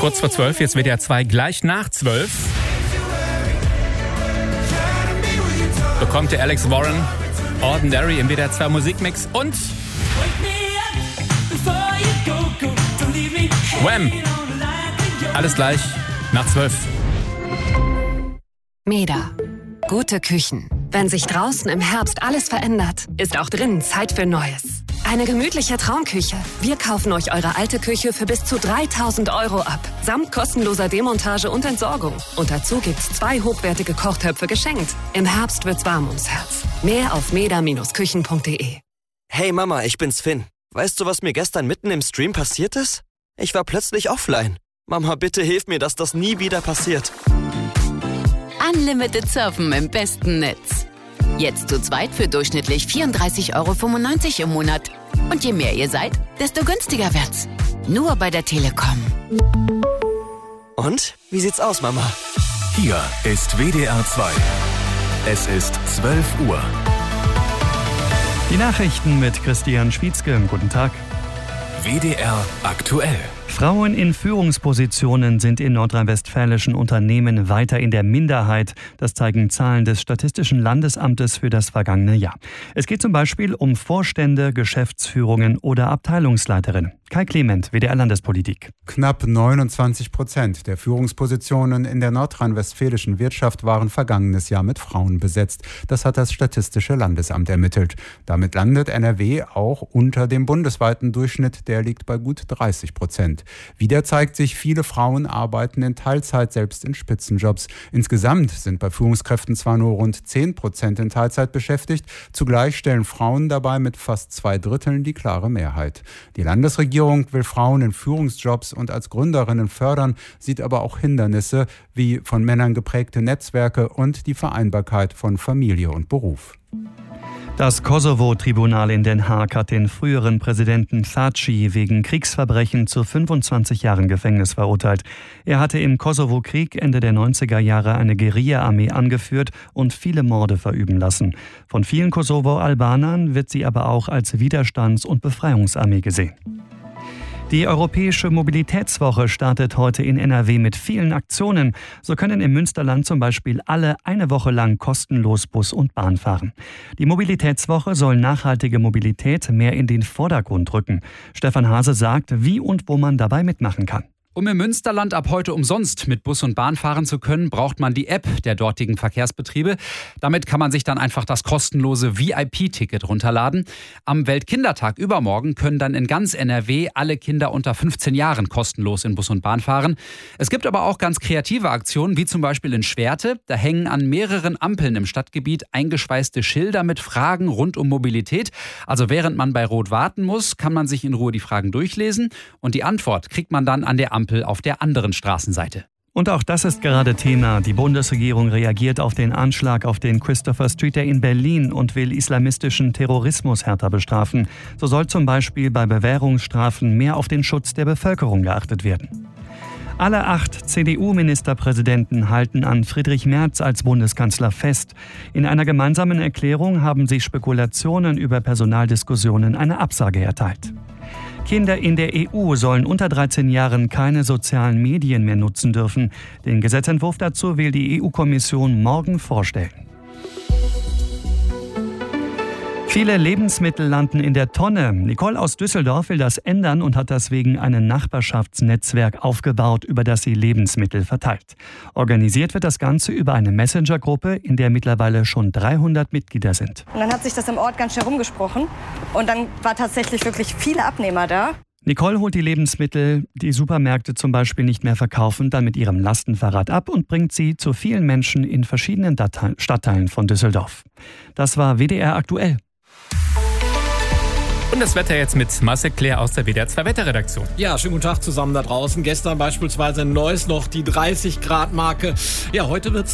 Kurz vor 12, jetzt WDR 2 gleich nach 12. Bekommt der Alex Warren Ordinary im WDR 2 Musikmix und Wham! Alles gleich nach 12. Meda. Gute Küchen. Wenn sich draußen im Herbst alles verändert, ist auch drinnen Zeit für Neues. Eine gemütliche Traumküche. Wir kaufen euch eure alte Küche für bis zu 3.000 € ab. Samt kostenloser Demontage und Entsorgung. Und dazu gibt's 2 hochwertige Kochtöpfe geschenkt. Im Herbst wird's warm ums Herz. Mehr auf meda-küchen.de. Hey Mama, ich bin's Finn. Weißt du, was mir gestern mitten im Stream passiert ist? Ich war plötzlich offline. Mama, bitte hilf mir, dass das nie wieder passiert. Unlimited Surfen im besten Netz. Jetzt zu zweit für durchschnittlich 34,95 € im Monat. Und je mehr ihr seid, desto günstiger wird's. Nur bei der Telekom. Und? Wie sieht's aus, Mama? Hier ist WDR 2. Es ist 12 Uhr. Die Nachrichten mit Christian Schwietzke. Guten Tag. WDR aktuell. Frauen in Führungspositionen sind in nordrhein-westfälischen Unternehmen weiter in der Minderheit. Das zeigen Zahlen des Statistischen Landesamtes für das vergangene Jahr. Es geht zum Beispiel um Vorstände, Geschäftsführungen oder Abteilungsleiterinnen. Kai Clement, WDR Landespolitik. Knapp 29% der Führungspositionen in der nordrhein-westfälischen Wirtschaft waren vergangenes Jahr mit Frauen besetzt. Das hat das Statistische Landesamt ermittelt. Damit landet NRW auch unter dem bundesweiten Durchschnitt, der liegt bei gut 30%. Wieder zeigt sich, viele Frauen arbeiten in Teilzeit, selbst in Spitzenjobs. Insgesamt sind bei Führungskräften zwar nur rund 10% in Teilzeit beschäftigt, zugleich stellen Frauen dabei mit fast 2/3 die klare Mehrheit. Die Landesregierung will Frauen in Führungsjobs und als Gründerinnen fördern, sieht aber auch Hindernisse wie von Männern geprägte Netzwerke und die Vereinbarkeit von Familie und Beruf. Das Kosovo-Tribunal in Den Haag hat den früheren Präsidenten Thaci wegen Kriegsverbrechen zu 25 Jahren Gefängnis verurteilt. Er hatte im Kosovo-Krieg Ende der 90er Jahre eine Guerilla-Armee angeführt und viele Morde verüben lassen. Von vielen Kosovo-Albanern wird sie aber auch als Widerstands- und Befreiungsarmee gesehen. Die Europäische Mobilitätswoche startet heute in NRW mit vielen Aktionen. So können im Münsterland zum Beispiel alle eine Woche lang kostenlos Bus und Bahn fahren. Die Mobilitätswoche soll nachhaltige Mobilität mehr in den Vordergrund rücken. Stefan Hase sagt, wie und wo man dabei mitmachen kann. Um im Münsterland ab heute umsonst mit Bus und Bahn fahren zu können, braucht man die App der dortigen Verkehrsbetriebe. Damit kann man sich dann einfach das kostenlose VIP-Ticket runterladen. Am Weltkindertag übermorgen können dann in ganz NRW alle Kinder unter 15 Jahren kostenlos in Bus und Bahn fahren. Es gibt aber auch ganz kreative Aktionen, wie zum Beispiel in Schwerte. Da hängen an mehreren Ampeln im Stadtgebiet eingeschweißte Schilder mit Fragen rund um Mobilität. Also während man bei Rot warten muss, kann man sich in Ruhe die Fragen durchlesen und die Antwort kriegt man dann an der Ampel auf der anderen Straßenseite. Und auch das ist gerade Thema. Die Bundesregierung reagiert auf den Anschlag auf den Christopher Street Day in Berlin und will islamistischen Terrorismus härter bestrafen. So soll zum Beispiel bei Bewährungsstrafen mehr auf den Schutz der Bevölkerung geachtet werden. Alle 8 CDU-Ministerpräsidenten halten an Friedrich Merz als Bundeskanzler fest. In einer gemeinsamen Erklärung haben sie Spekulationen über Personaldiskussionen eine Absage erteilt. Kinder in der EU sollen unter 13 Jahren keine sozialen Medien mehr nutzen dürfen. Den Gesetzentwurf dazu will die EU-Kommission morgen vorstellen. Viele Lebensmittel landen in der Tonne. Nicole aus Düsseldorf will das ändern und hat deswegen ein Nachbarschaftsnetzwerk aufgebaut, über das sie Lebensmittel verteilt. Organisiert wird das Ganze über eine Messenger-Gruppe, in der mittlerweile schon 300 Mitglieder sind. Und dann hat sich das im Ort ganz schnell rumgesprochen und dann war tatsächlich wirklich viele Abnehmer da. Nicole holt die Lebensmittel, die Supermärkte zum Beispiel nicht mehr verkaufen, dann mit ihrem Lastenfahrrad ab und bringt sie zu vielen Menschen in verschiedenen Stadtteilen von Düsseldorf. Das war WDR aktuell. Und das Wetter jetzt mit Marcel Claire aus der WDR 2 Wetterredaktion. Ja, schönen guten Tag zusammen da draußen. Gestern beispielsweise in Neuss noch die 30 Grad Marke. Ja, heute wird's